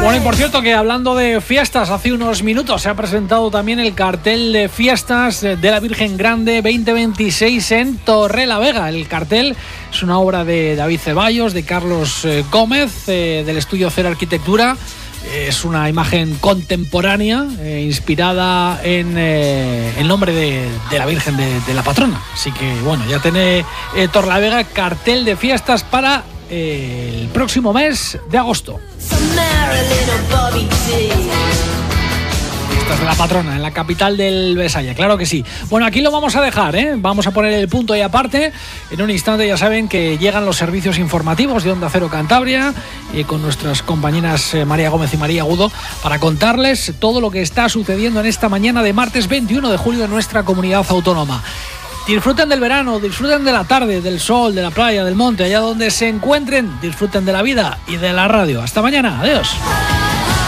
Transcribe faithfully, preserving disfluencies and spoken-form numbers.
Bueno, y por cierto que hablando de fiestas, hace unos minutos se ha presentado también el cartel de fiestas de la Virgen Grande veinte veintiséis en Torrelavega. El cartel es una obra de David Ceballos, de Carlos Gómez, eh, del estudio Cero Arquitectura. Es una imagen contemporánea, eh, inspirada en eh, el nombre de, de la Virgen de, de la patrona. Así que bueno, ya tiene eh, Torrelavega cartel de fiestas para eh, el próximo mes de agosto. Fiestas de la patrona en la capital del Besaya, claro que sí. Bueno, aquí lo vamos a dejar, ¿eh? Vamos a poner el punto y aparte. En un instante ya saben que llegan los servicios informativos de Onda Cero Cantabria eh, con nuestras compañeras eh, María Gómez y María Agudo para contarles todo lo que está sucediendo en esta mañana de martes veintiuno de julio en nuestra comunidad autónoma. Disfruten del verano, disfruten de la tarde, del sol, de la playa, del monte, allá donde se encuentren, disfruten de la vida y de la radio. Hasta mañana, adiós.